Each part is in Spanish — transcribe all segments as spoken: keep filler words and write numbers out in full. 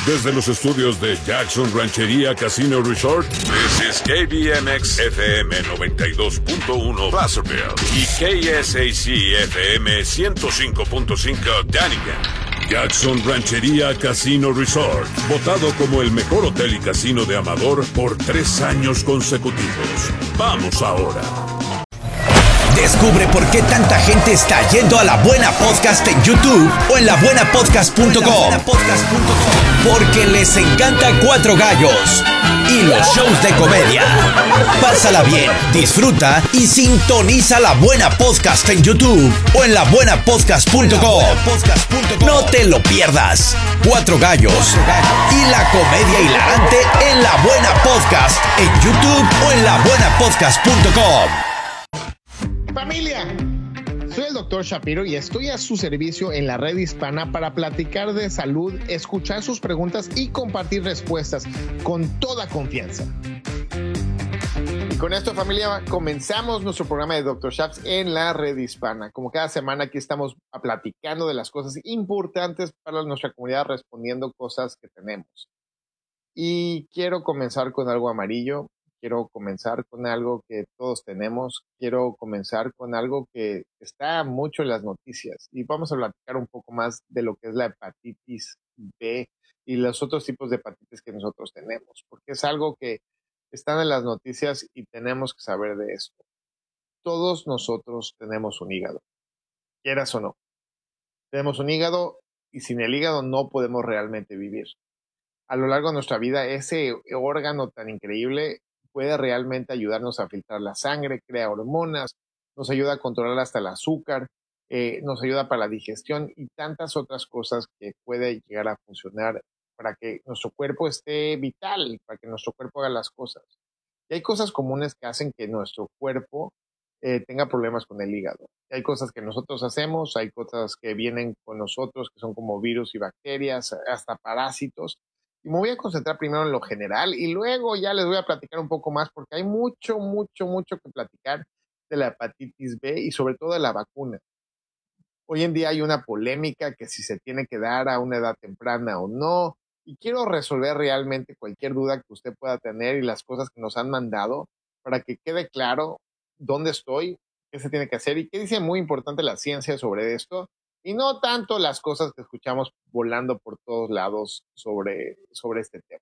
Desde los estudios de Jackson Ranchería Casino Resort, this is K B M X F M noventa y dos punto uno Placerville y K S A C F M ciento cinco punto cinco Dunnigan. Jackson Ranchería Casino Resort, votado como el mejor hotel y casino de Amador por tres años consecutivos. Vamos ahora. Descubre por qué tanta gente está yendo a La Buena Podcast en YouTube o en la buena podcast punto com. Porque les encanta Cuatro Gallos y los shows de comedia. Pásala bien, disfruta y sintoniza La Buena Podcast en YouTube o en la buena podcast punto com. No te lo pierdas. Cuatro Gallos y la comedia hilarante en La Buena Podcast en YouTube o en la buena podcast punto com. Familia, soy el doctor Shapiro y estoy a su servicio en la red hispana para platicar de salud, escuchar sus preguntas y compartir respuestas con toda confianza. Y con esto, familia, comenzamos nuestro programa de doctor Shaps en la red hispana. Como cada semana aquí estamos platicando de las cosas importantes para nuestra comunidad, respondiendo cosas que tenemos. Y quiero comenzar con algo amarillo. Quiero comenzar con algo que todos tenemos. Quiero comenzar con algo que está mucho en las noticias. Y vamos a platicar un poco más de lo que es la hepatitis B y los otros tipos de hepatitis que nosotros tenemos. Porque es algo que está en las noticias y tenemos que saber de esto. Todos nosotros tenemos un hígado, quieras o no. Tenemos un hígado y sin el hígado no podemos realmente vivir. A lo largo de nuestra vida, ese órgano tan increíble puede realmente ayudarnos a filtrar la sangre, crea hormonas, nos ayuda a controlar hasta el azúcar, eh, nos ayuda para la digestión y tantas otras cosas que puede llegar a funcionar para que nuestro cuerpo esté vital, para que nuestro cuerpo haga las cosas. Y hay cosas comunes que hacen que nuestro cuerpo eh, tenga problemas con el hígado. Y hay cosas que nosotros hacemos, hay cosas que vienen con nosotros, que son como virus y bacterias, hasta parásitos. Y me voy a concentrar primero en lo general y luego ya les voy a platicar un poco más porque hay mucho, mucho, mucho que platicar de la hepatitis B y sobre todo de la vacuna. Hoy en día hay una polémica que si se tiene que dar a una edad temprana o no. Y quiero resolver realmente cualquier duda que usted pueda tener y las cosas que nos han mandado para que quede claro dónde estoy, qué se tiene que hacer y qué dice muy importante la ciencia sobre esto. Y no tanto las cosas que escuchamos volando por todos lados sobre, sobre este tema.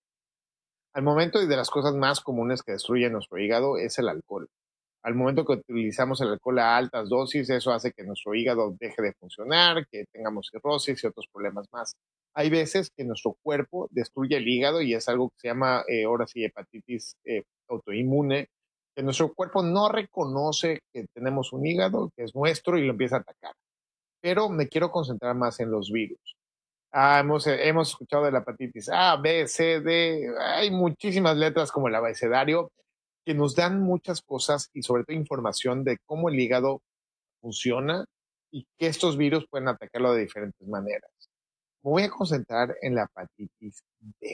Al momento de las cosas más comunes que destruyen nuestro hígado es el alcohol. Al momento que utilizamos el alcohol a altas dosis, eso hace que nuestro hígado deje de funcionar, que tengamos cirrosis y otros problemas más. Hay veces que nuestro cuerpo destruye el hígado y es algo que se llama, eh, ahora sí, hepatitis eh, autoinmune, que nuestro cuerpo no reconoce que tenemos un hígado, que es nuestro y lo empieza a atacar. Pero me quiero concentrar más en los virus. Ah, hemos, hemos escuchado de la hepatitis A, B, C, D, hay muchísimas letras como el abecedario que nos dan muchas cosas y sobre todo información de cómo el hígado funciona y que estos virus pueden atacarlo de diferentes maneras. Me voy a concentrar en la hepatitis B.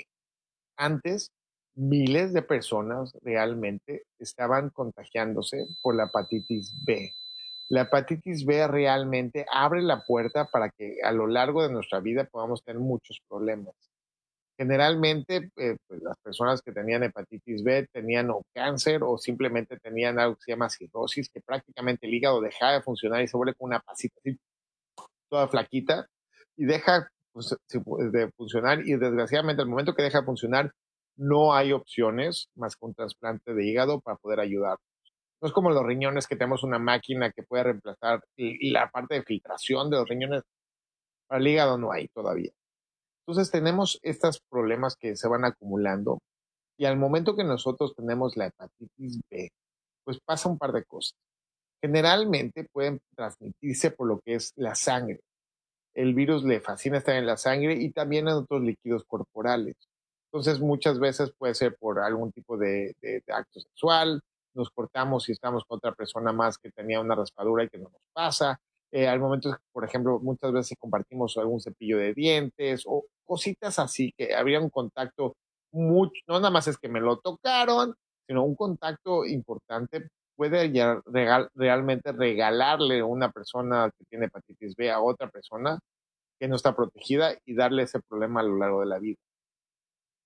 Antes, miles de personas realmente estaban contagiándose por la hepatitis B. La hepatitis B realmente abre la puerta para que a lo largo de nuestra vida podamos tener muchos problemas. Generalmente, eh, pues las personas que tenían hepatitis B tenían o cáncer o simplemente tenían algo que se llama cirrosis, que prácticamente el hígado dejaba de funcionar y se vuelve como una pasita así, toda flaquita, y deja pues, de funcionar. Y desgraciadamente, al momento que deja de funcionar, no hay opciones más que un trasplante de hígado para poder ayudar. No es como los riñones que tenemos una máquina que puede reemplazar y, y la parte de filtración de los riñones. Para el hígado no hay todavía. Entonces tenemos estos problemas que se van acumulando y al momento que nosotros tenemos la hepatitis B, pues pasa un par de cosas. Generalmente pueden transmitirse por lo que es la sangre. El virus le fascina estar en la sangre y también en otros líquidos corporales. Entonces muchas veces puede ser por algún tipo de, de, de acto sexual, nos cortamos y estamos con otra persona más que tenía una raspadura y que no nos pasa. Eh, al momento, por ejemplo, muchas veces compartimos algún cepillo de dientes o cositas así que habría un contacto mucho, no nada más es que me lo tocaron, sino un contacto importante puede ya regal, realmente regalarle a una persona que tiene hepatitis B a otra persona que no está protegida y darle ese problema a lo largo de la vida.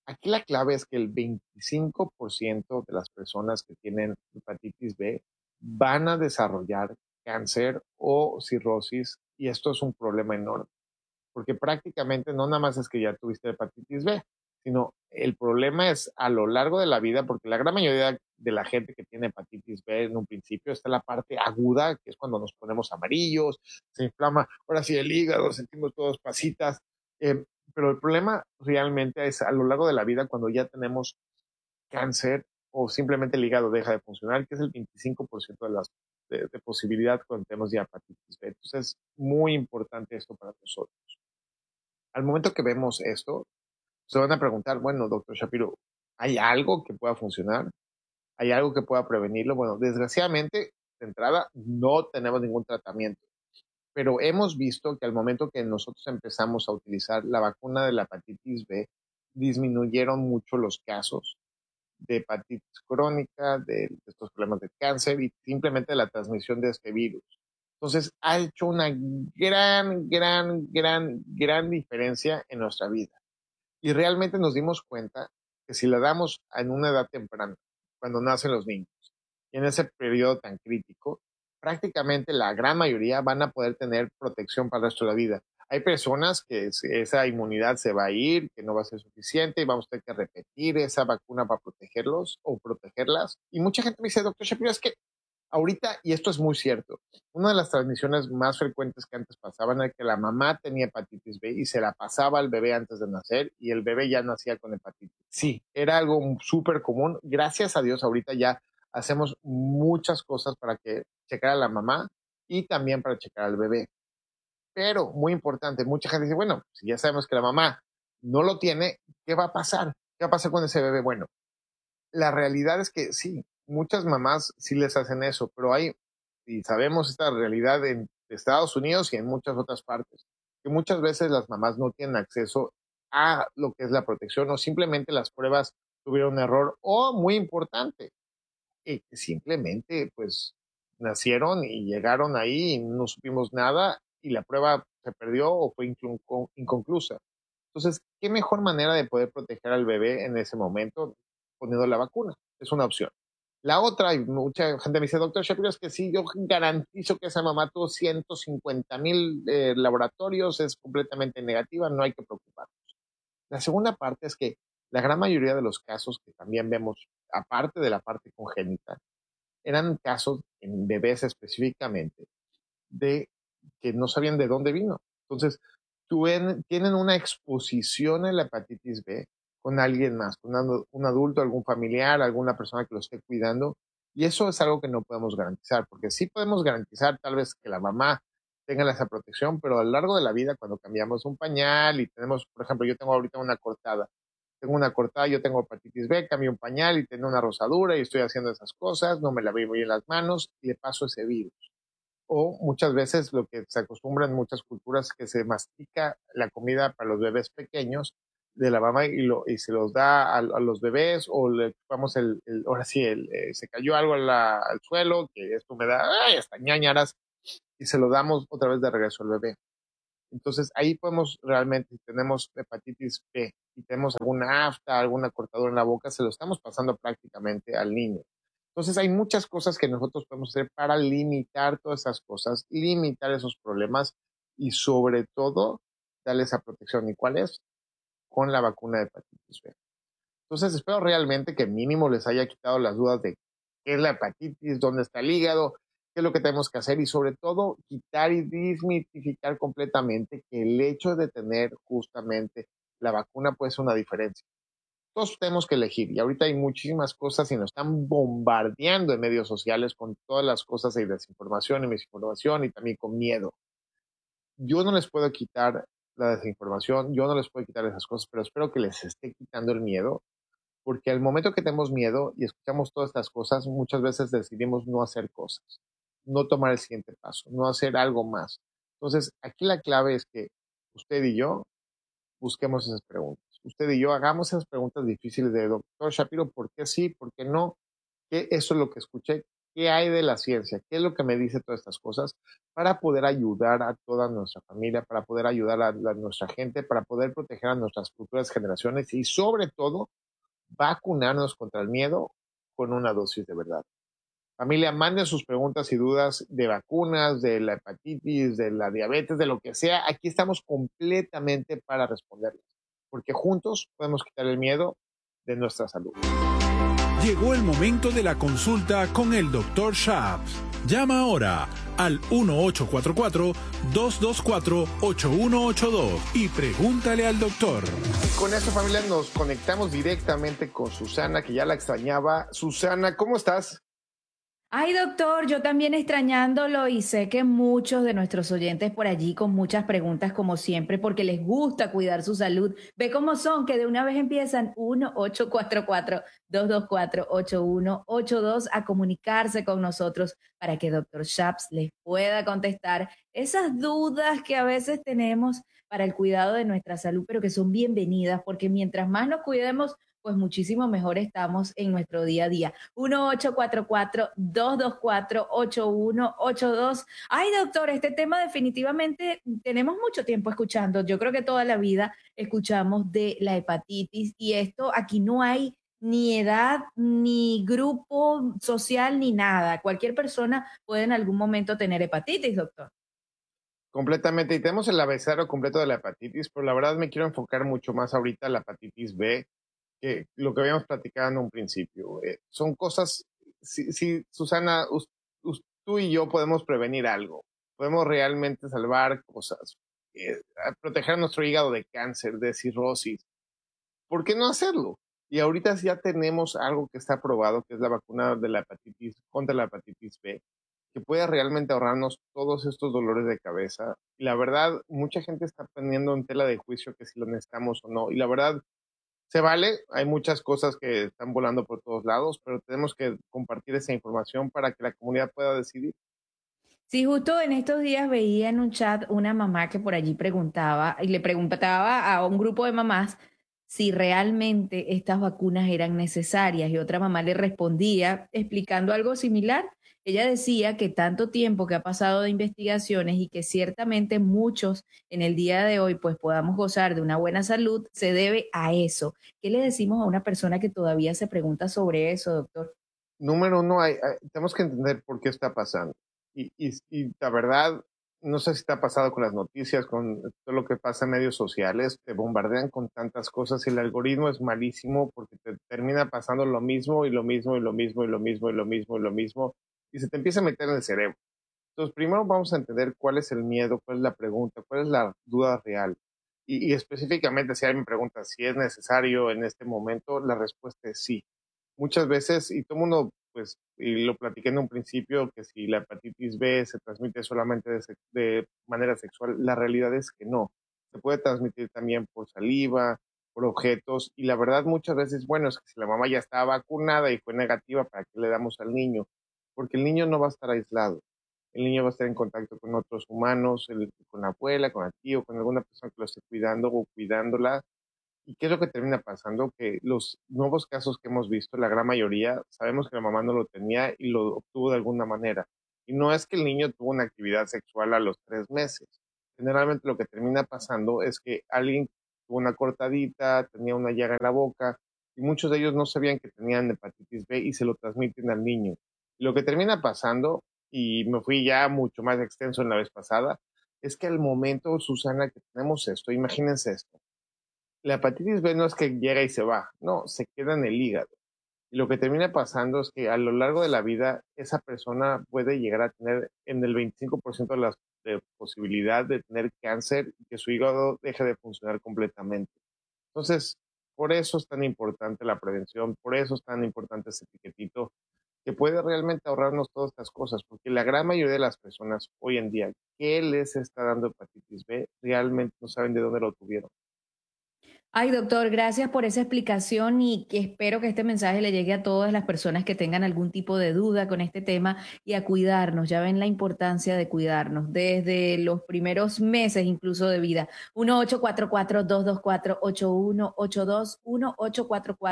Aquí la clave es que el veinticinco por ciento de las personas que tienen hepatitis B van a desarrollar cáncer o cirrosis, y esto es un problema enorme, porque prácticamente no nada más es que ya tuviste hepatitis B, sino el problema es a lo largo de la vida, porque la gran mayoría de la gente que tiene hepatitis B en un principio está en la parte aguda, que es cuando nos ponemos amarillos, se inflama, ahora sí el hígado, sentimos todos pasitas, eh, pero el problema realmente es a lo largo de la vida cuando ya tenemos cáncer o simplemente el hígado deja de funcionar, que es el veinticinco por ciento de las de, de posibilidad cuando tenemos ya hepatitis B. Entonces es muy importante esto para nosotros. Al momento que vemos esto, se van a preguntar, bueno, doctor Shapiro, ¿hay algo que pueda funcionar? ¿Hay algo que pueda prevenirlo? Bueno, desgraciadamente, de entrada, no tenemos ningún tratamiento, pero hemos visto que al momento que nosotros empezamos a utilizar la vacuna de la hepatitis B, disminuyeron mucho los casos de hepatitis crónica, de estos problemas de cáncer y simplemente la transmisión de este virus. Entonces, ha hecho una gran, gran, gran, gran diferencia en nuestra vida. Y realmente nos dimos cuenta que si la damos en una edad temprana, cuando nacen los niños, y en ese periodo tan crítico, prácticamente la gran mayoría van a poder tener protección para el resto de la vida. Hay personas que esa inmunidad se va a ir, que no va a ser suficiente y vamos a tener que repetir esa vacuna para protegerlos o protegerlas. Y mucha gente me dice, doctor Shapiro, es que ahorita, y esto es muy cierto, una de las transmisiones más frecuentes que antes pasaban era que la mamá tenía hepatitis B y se la pasaba al bebé antes de nacer y el bebé ya nacía con hepatitis. Sí, era algo súper común. Gracias a Dios, ahorita ya hacemos muchas cosas para que checar a la mamá y también para checar al bebé. Pero, muy importante, mucha gente dice, bueno, si ya sabemos que la mamá no lo tiene, ¿qué va a pasar? ¿Qué va a pasar con ese bebé? Bueno, la realidad es que sí, muchas mamás sí les hacen eso, pero hay, y sabemos esta realidad en Estados Unidos y en muchas otras partes, que muchas veces las mamás no tienen acceso a lo que es la protección o simplemente las pruebas tuvieron un error o, muy importante, y que simplemente pues nacieron y llegaron ahí y no supimos nada y la prueba se perdió o fue inconclusa. Entonces, ¿qué mejor manera de poder proteger al bebé en ese momento poniendo la vacuna? Es una opción. La otra, y mucha gente me dice, doctor Shapiro, es que sí, yo garantizo que esa mamá tuvo ciento cincuenta mil eh, laboratorios, es completamente negativa, no hay que preocuparnos. La segunda parte es que la gran mayoría de los casos que también vemos, aparte de la parte congénita, eran casos en bebés específicamente de que no sabían de dónde vino. Entonces, tuen, tienen una exposición a la hepatitis B con alguien más, con un adulto, algún familiar, alguna persona que lo esté cuidando. Y eso es algo que no podemos garantizar, porque sí podemos garantizar tal vez que la mamá tenga esa protección, pero a lo largo de la vida, cuando cambiamos un pañal y tenemos, por ejemplo, yo tengo ahorita una cortada, tengo una cortada, yo tengo hepatitis B, cambio un pañal y tengo una rosadura y estoy haciendo esas cosas, no me lavé bien las manos y le paso ese virus. O muchas veces lo que se acostumbra en muchas culturas es que se mastica la comida para los bebés pequeños de la mamá y, lo, y se los da a, a los bebés o le chupamos el, el ahora sí, el, eh, se cayó algo la, al suelo, que esto me da, ay, hasta ñañaras, y se lo damos otra vez de regreso al bebé. Entonces ahí podemos realmente, si tenemos hepatitis B y tenemos alguna afta, alguna cortadura en la boca, se lo estamos pasando prácticamente al niño. Entonces hay muchas cosas que nosotros podemos hacer para limitar todas esas cosas, limitar esos problemas y sobre todo darle esa protección. ¿Y cuál es? Con la vacuna de hepatitis B. Entonces espero realmente que mínimo les haya quitado las dudas de qué es la hepatitis, dónde está el hígado, qué es lo que tenemos que hacer y sobre todo quitar y desmitificar completamente que el hecho de tener justamente la vacuna puede ser una diferencia. Todos tenemos que elegir y ahorita hay muchísimas cosas y nos están bombardeando en medios sociales con todas las cosas de desinformación y misinformación y también con miedo. Yo no les puedo quitar la desinformación, yo no les puedo quitar esas cosas, pero espero que les esté quitando el miedo, porque al momento que tenemos miedo y escuchamos todas estas cosas, muchas veces decidimos no hacer cosas, no tomar el siguiente paso, no hacer algo más. Entonces, aquí la clave es que usted y yo busquemos esas preguntas. Usted y yo hagamos esas preguntas difíciles de doctor Shapiro, ¿por qué sí? ¿Por qué no? Que eso es lo que escuché. qué hay de la ciencia, qué es lo que me dice todas estas cosas, para poder ayudar a toda nuestra familia, para poder ayudar a, a nuestra gente, para poder proteger a nuestras futuras generaciones y sobre todo vacunarnos contra el miedo con una dosis de verdad. Familia, manden sus preguntas y dudas de vacunas, de la hepatitis, de la diabetes, de lo que sea. Aquí estamos completamente para responderles, porque juntos podemos quitar el miedo de nuestra salud. Llegó el momento de la consulta con el doctor Shaps. Llama ahora al uno ocho cuatro cuatro, dos dos cuatro, ocho uno ocho dos y pregúntale al doctor. Y con esto, familia, nos conectamos directamente con Susana, que ya la extrañaba. Susana, ¿cómo estás? Ay, doctor, yo también extrañándolo y sé que muchos de nuestros oyentes por allí con muchas preguntas como siempre porque les gusta cuidar su salud. Ve cómo son, que de una vez empiezan uno ocho cuatro cuatro, dos dos cuatro, ocho uno ocho dos a comunicarse con nosotros para que doctor Shaps les pueda contestar esas dudas que a veces tenemos para el cuidado de nuestra salud, pero que son bienvenidas porque mientras más nos cuidemos, pues muchísimo mejor estamos en nuestro día a día. uno ocho cuatro cuatro, dos dos cuatro, ocho uno ocho dos. Ay, doctor, este tema definitivamente tenemos mucho tiempo escuchando. Yo creo que toda la vida escuchamos de la hepatitis y esto aquí no hay ni edad, ni grupo social, ni nada. Cualquier persona puede en algún momento tener hepatitis, doctor. Completamente. Y tenemos el abecedario completo de la hepatitis, pero la verdad me quiero enfocar mucho más ahorita en la hepatitis B, que lo que habíamos platicado en un principio. Eh, son cosas, si, si Susana, us, us, tú y yo podemos prevenir algo, podemos realmente salvar cosas, eh, proteger nuestro hígado de cáncer, de cirrosis, ¿por qué no hacerlo? Y ahorita ya tenemos algo que está probado, que es la vacuna de la hepatitis contra la hepatitis B, que puede realmente ahorrarnos todos estos dolores de cabeza. Y la verdad, mucha gente está poniendo en tela de juicio que si lo necesitamos o no. Y la verdad, se vale, hay muchas cosas que están volando por todos lados, pero tenemos que compartir esa información para que la comunidad pueda decidir. Sí, justo en estos días veía en un chat una mamá que por allí preguntaba, y le preguntaba a un grupo de mamás si realmente estas vacunas eran necesarias, y otra mamá le respondía explicando algo similar. Ella decía que tanto tiempo que ha pasado de investigaciones y que ciertamente muchos en el día de hoy pues podamos gozar de una buena salud se debe a eso. ¿Qué le decimos a una persona que todavía se pregunta sobre eso, doctor? Número uno, hay, hay, tenemos que entender por qué está pasando. Y, y, y la verdad, no sé si está pasado con las noticias, con todo lo que pasa en medios sociales, te bombardean con tantas cosas y el algoritmo es malísimo porque te termina pasando lo mismo y lo mismo y lo mismo y lo mismo y lo mismo y lo mismo y se te empieza a meter en el cerebro. Entonces, primero vamos a entender cuál es el miedo, cuál es la pregunta, cuál es la duda real. Y, y específicamente, si alguien me pregunta si es necesario en este momento, la respuesta es sí. Muchas veces, y todo el mundo, pues, y lo platiqué en un principio, que si la hepatitis B se transmite solamente de, de manera sexual, la realidad es que no. Se puede transmitir también por saliva, por objetos, y la verdad muchas veces, bueno, es que si la mamá ya está vacunada y fue negativa, ¿para qué le damos al niño? Porque el niño no va a estar aislado. El niño va a estar en contacto con otros humanos, el, con la abuela, con el tío, con alguna persona que lo esté cuidando o cuidándola. ¿Y qué es lo que termina pasando? Que los nuevos casos que hemos visto, la gran mayoría, sabemos que la mamá no lo tenía y lo obtuvo de alguna manera. Y no es que el niño tuvo una actividad sexual a los tres meses. Generalmente lo que termina pasando es que alguien tuvo una cortadita, tenía una llaga en la boca, y muchos de ellos no sabían que tenían hepatitis B y se lo transmiten al niño. Y lo que termina pasando, y me fui ya mucho más extenso en la vez pasada, es que al momento, Susana, que tenemos esto, imagínense esto. La hepatitis B no es que llega y se va, no, se queda en el hígado. Y lo que termina pasando es que a lo largo de la vida, esa persona puede llegar a tener en el veinticinco por ciento de la de posibilidad de tener cáncer y que su hígado deje de funcionar completamente. Entonces, por eso es tan importante la prevención, por eso es tan importante ese etiquetito, que puede realmente ahorrarnos todas estas cosas, porque la gran mayoría de las personas hoy en día que les está dando hepatitis B realmente no saben de dónde lo tuvieron. Ay, doctor, gracias por esa explicación y que espero que este mensaje le llegue a todas las personas que tengan algún tipo de duda con este tema y a cuidarnos. Ya ven la importancia de cuidarnos desde los primeros meses incluso de vida. uno ocho cuatro cuatro, dos dos cuatro, ocho uno ocho dos, uno ocho cuatro cuatro,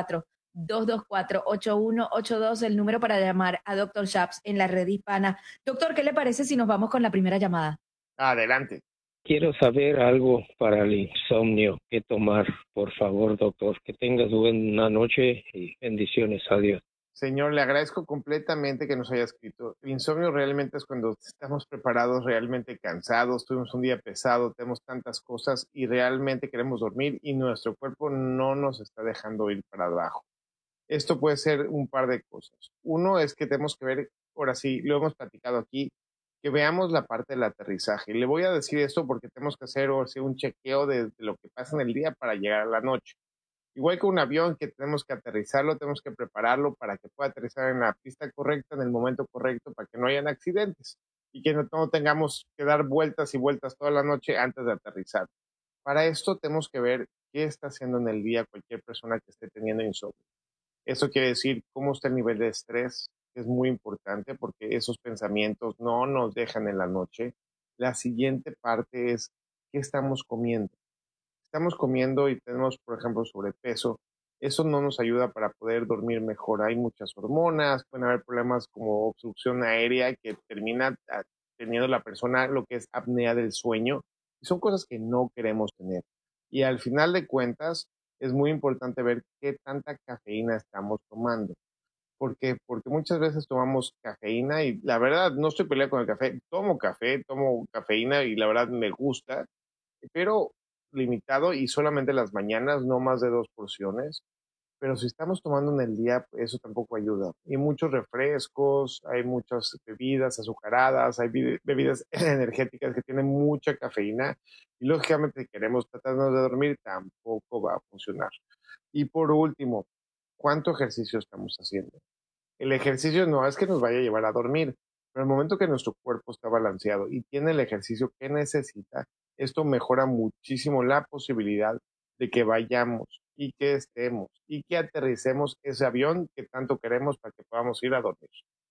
dos dos cuatro, ocho uno ocho dos, el número para llamar a doctor Shaps en la red hispana. Doctor, ¿qué le parece si nos vamos con la primera llamada? Adelante. Quiero saber algo para el insomnio. ¿Qué tomar? Por favor, doctor. Que tengas buena noche y bendiciones. Adiós. Señor, le agradezco completamente que nos haya escrito. El insomnio realmente es cuando estamos preparados, realmente cansados, tuvimos un día pesado, tenemos tantas cosas y realmente queremos dormir y nuestro cuerpo no nos está dejando ir para abajo. Esto puede ser un par de cosas. Uno es que tenemos que ver, ahora sí, lo hemos platicado aquí, que veamos la parte del aterrizaje. Le voy a decir esto porque tenemos que hacer ahora sí, un chequeo de, de lo que pasa en el día para llegar a la noche. Igual que un avión que tenemos que aterrizarlo, tenemos que prepararlo para que pueda aterrizar en la pista correcta, en el momento correcto, para que no hayan accidentes y que no, no tengamos que dar vueltas y vueltas toda la noche antes de aterrizar. Para esto tenemos que ver qué está haciendo en el día cualquier persona que esté teniendo insomnio. Eso quiere decir cómo está el nivel de estrés, que es muy importante porque esos pensamientos no nos dejan en la noche. La siguiente parte es qué estamos comiendo. Estamos comiendo y tenemos, por ejemplo, sobrepeso, eso no nos ayuda para poder dormir mejor. Hay muchas hormonas, pueden haber problemas como obstrucción aérea que termina teniendo la persona lo que es apnea del sueño. Y son cosas que no queremos tener. Y al final de cuentas, es muy importante ver qué tanta cafeína estamos tomando. ¿Por qué? Porque muchas veces tomamos cafeína y la verdad no estoy peleado con el café. Tomo café, tomo cafeína y la verdad me gusta, pero limitado y solamente las mañanas, no más de dos porciones. Pero si estamos tomando en el día, eso tampoco ayuda. Hay muchos refrescos, hay muchas bebidas azucaradas, hay bebidas energéticas que tienen mucha cafeína y lógicamente si queremos tratarnos de dormir, tampoco va a funcionar. Y por último, ¿cuánto ejercicio estamos haciendo? El ejercicio no es que nos vaya a llevar a dormir, pero el momento que nuestro cuerpo está balanceado y tiene el ejercicio que necesita, esto mejora muchísimo la posibilidad de que vayamos y que estemos y que aterricemos ese avión que tanto queremos para que podamos ir a dormir.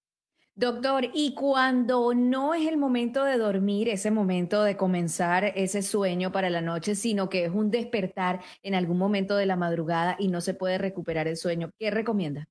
Doctor, y cuando no es el momento de dormir, ese momento de comenzar ese sueño para la noche, sino que es un despertar en algún momento de la madrugada y no se puede recuperar el sueño, ¿qué recomienda?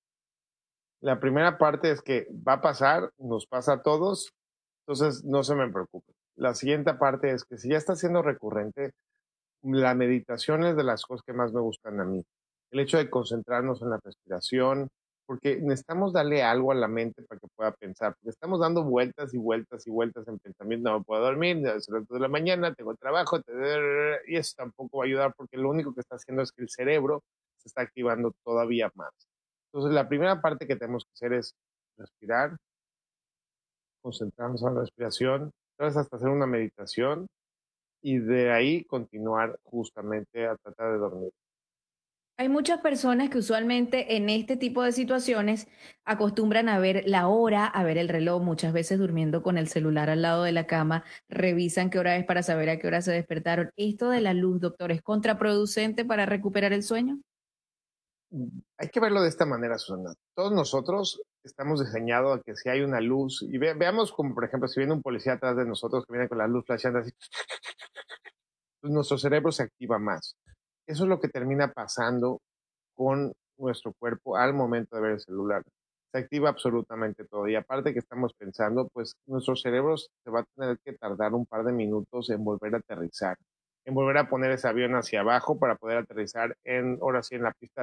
La primera parte es que va a pasar, nos pasa a todos, entonces no se me preocupe. La siguiente parte es que si ya está siendo recurrente, la meditación es de las cosas que más me gustan a mí. El hecho de concentrarnos en la respiración, porque necesitamos darle algo a la mente para que pueda pensar, porque estamos dando vueltas y vueltas y vueltas en pensamiento, no me puedo dormir, ya es las dos de la mañana, tengo trabajo, y eso tampoco va a ayudar porque lo único que está haciendo es que el cerebro se está activando todavía más. Entonces, la primera parte que tenemos que hacer es respirar, concentrarnos en la respiración, entonces hasta hacer una meditación y de ahí continuar justamente a tratar de dormir. Hay muchas personas que usualmente en este tipo de situaciones acostumbran a ver la hora, a ver el reloj, muchas veces durmiendo con el celular al lado de la cama, revisan qué hora es para saber a qué hora se despertaron. ¿Esto de la luz, doctor, es contraproducente para recuperar el sueño? Hay que verlo de esta manera, Susana. Todos nosotros estamos diseñados a que si hay una luz, y ve, veamos como por ejemplo si viene un policía atrás de nosotros que viene con la luz flasheando así, pues nuestro cerebro se activa más. Eso es lo que termina pasando con nuestro cuerpo al momento de ver el celular. Se activa absolutamente todo. Y aparte que estamos pensando, pues nuestro cerebro se va a tener que tardar un par de minutos en volver a aterrizar, en volver a poner ese avión hacia abajo para poder aterrizar en, ahora sí, en la pista